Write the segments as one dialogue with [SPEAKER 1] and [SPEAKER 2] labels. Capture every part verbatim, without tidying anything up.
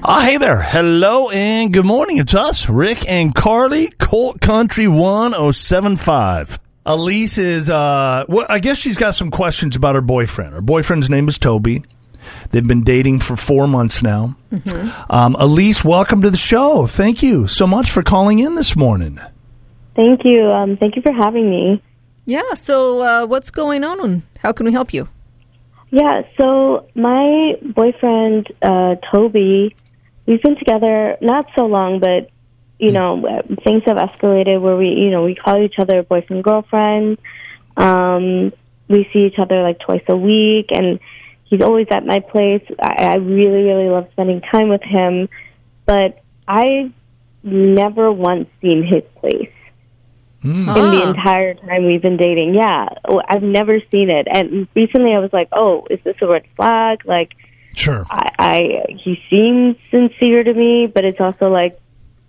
[SPEAKER 1] Oh, hey there. Hello and good morning. It's us, Rick and Carly, Colt Country one oh seven point five. Elise is, uh, well, I guess she's got some questions about her boyfriend. Her boyfriend's name is Toby. They've been dating for four months now. Mm-hmm. Um, Elise, welcome to the show. Thank you so much for calling in this morning.
[SPEAKER 2] Thank you. Um, thank you for having me.
[SPEAKER 3] Yeah, so uh, what's going on and how can we help you?
[SPEAKER 2] Yeah, so my boyfriend, uh, Toby, we've been together not so long, but, you know, things have escalated where we, you know, we call each other boyfriend, girlfriend. Um, we see each other like twice a week, and he's always at my place. I, I really, really love spending time with him, but I've never once seen his place. Mm. In the entire time we've been dating. Yeah, I've never seen it. And recently I was like, oh, is this a red flag? Like,
[SPEAKER 1] sure.
[SPEAKER 2] I, I he seems sincere to me, but it's also like,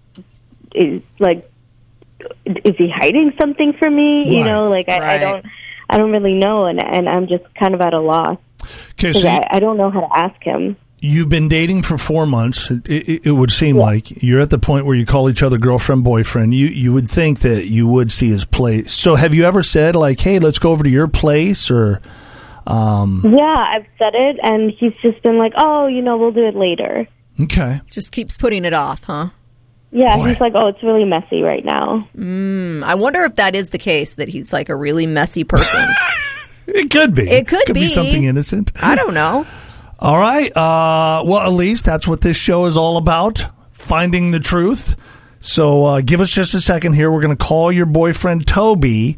[SPEAKER 2] is like, is he hiding something from me? Right. You know, like I, right. I don't, I don't really know, and and I'm just kind of at a loss.
[SPEAKER 1] Okay, so you,
[SPEAKER 2] I, I don't know how to ask him.
[SPEAKER 1] You've been dating for four months. It, it, it would seem yeah. like you're at the point where you call each other girlfriend, boyfriend. You you would think that you would see his place. So have you ever said, like, hey, let's go over to your place? Or um...
[SPEAKER 2] Yeah, I've said it, and he's just been like, oh, you know, we'll do it later.
[SPEAKER 1] Okay.
[SPEAKER 3] Just keeps putting it off, huh?
[SPEAKER 2] Yeah,
[SPEAKER 1] Boy.
[SPEAKER 2] He's like, oh, it's really messy right now.
[SPEAKER 3] Mm, I wonder if that is the case, that he's like a really messy person.
[SPEAKER 1] It could be.
[SPEAKER 3] It could,
[SPEAKER 1] could be. be something innocent.
[SPEAKER 3] I don't know.
[SPEAKER 1] All right. Uh, well, Elise, that's what this show is all about, finding the truth. So uh, give us just a second here. We're going to call your boyfriend, Toby,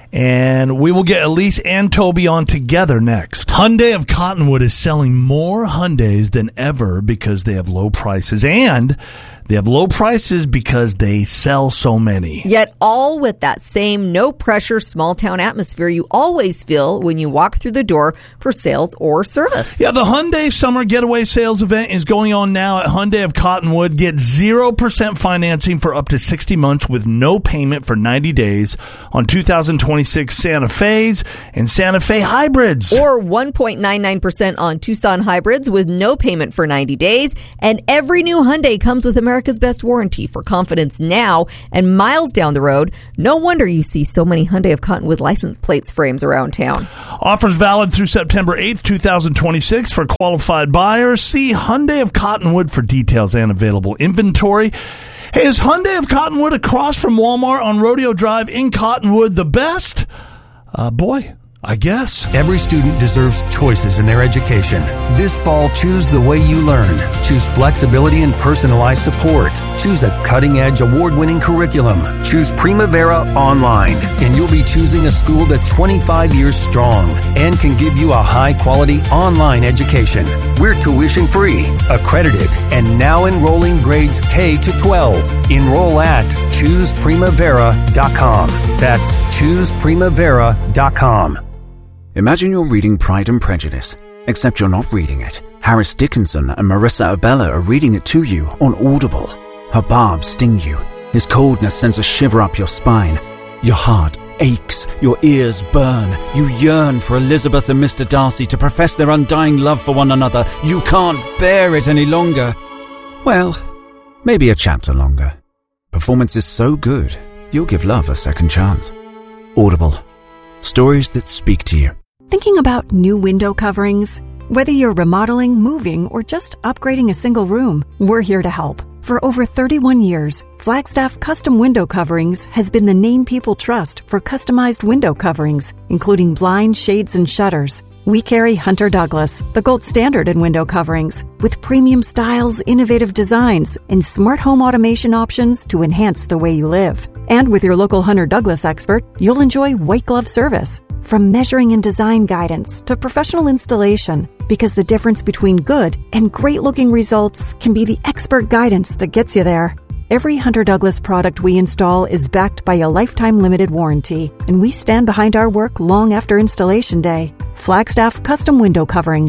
[SPEAKER 1] and we will get Elise and Toby on together next. Hyundai of Cottonwood is selling more Hyundais than ever because they have low prices, and they have low prices because they sell so many.
[SPEAKER 3] Yet all with that same no-pressure, small-town atmosphere you always feel when you walk through the door for sales or service.
[SPEAKER 1] Yeah, the Hyundai Summer Getaway Sales Event is going on now at Hyundai of Cottonwood. Get zero percent financing for up to sixty months with no payment for ninety days on two thousand twenty-six Santa Fe's and Santa Fe hybrids.
[SPEAKER 3] Or one point nine nine percent on Tucson hybrids with no payment for ninety days. And every new Hyundai comes with America's best warranty for confidence now and miles down the road. No wonder you see so many Hyundai of Cottonwood license plates frames around town.
[SPEAKER 1] Offers valid through September eighth, twenty twenty-six for qualified buyers. See Hyundai of Cottonwood for details and available inventory. Hey, is Hyundai of Cottonwood across from Walmart on Rodeo Drive in Cottonwood the best? Uh, boy, I guess.
[SPEAKER 4] Every student deserves choices in their education. This fall, choose the way you learn. Choose flexibility and personalized support. Choose a cutting-edge, award-winning curriculum. Choose Primavera Online, and you'll be choosing a school that's twenty-five years strong and can give you a high-quality online education. We're tuition-free, accredited, and now enrolling grades K to twelve. Enroll at choose primavera dot com. That's choose primavera dot com.
[SPEAKER 5] Imagine you're reading Pride and Prejudice, except you're not reading it. Harris Dickinson and Marissa Abella are reading it to you on Audible. Her barbs sting you. His coldness sends a shiver up your spine. Your heart aches. Your ears burn. You yearn for Elizabeth and Mister Darcy to profess their undying love for one another. You can't bear it any longer. Well, maybe a chapter longer. Performance is so good, you'll give love a second chance. Audible. Stories that speak to you.
[SPEAKER 6] Thinking about new window coverings? Whether you're remodeling, moving, or just upgrading a single room, we're here to help. For over thirty-one years, Flagstaff Custom Window Coverings has been the name people trust for customized window coverings, including blinds, shades, and shutters. We carry Hunter Douglas, the gold standard in window coverings, with premium styles, innovative designs, and smart home automation options to enhance the way you live. And with your local Hunter Douglas expert, you'll enjoy white glove service. From measuring and design guidance to professional installation, because the difference between good and great-looking results can be the expert guidance that gets you there. Every Hunter Douglas product we install is backed by a lifetime limited warranty, and we stand behind our work long after installation day. Flagstaff Custom Window Coverings.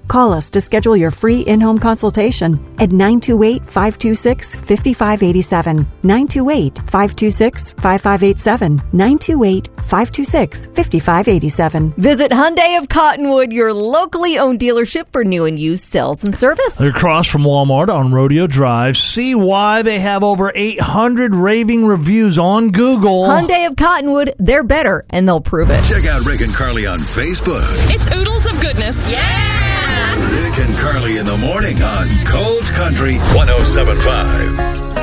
[SPEAKER 6] Call us to schedule your free in-home consultation at nine two eight, five two six, five five eight seven. nine two eight, five two six, five five eight seven. nine two eight, five two six, five five eight seven.
[SPEAKER 3] Visit Hyundai of Cottonwood, your locally owned dealership for new and used sales and service.
[SPEAKER 1] They're across from Walmart on Rodeo Drive. See why they have over eight hundred raving reviews on Google.
[SPEAKER 3] Hyundai of Cottonwood, they're better, and they'll prove it.
[SPEAKER 7] Check out Rick and Carly on Facebook.
[SPEAKER 8] It's oodles of goodness. Yeah!
[SPEAKER 7] Rick and Carly in the morning on Cold Country one oh seven point five.